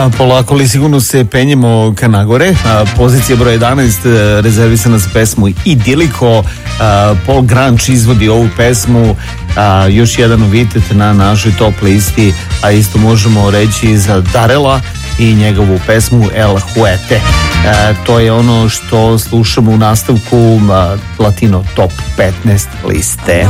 Polako li sigurno se penjemo ka nagore. Pozicija broj 11 rezervisana za pesmu Idiliko. Paul Granč izvodi ovu pesmu. Još jedan novitet na našoj top listi, a isto možemo reći za Darela i njegovu pesmu El Huete. To je ono što slušamo u nastavku Latino Top 15 liste.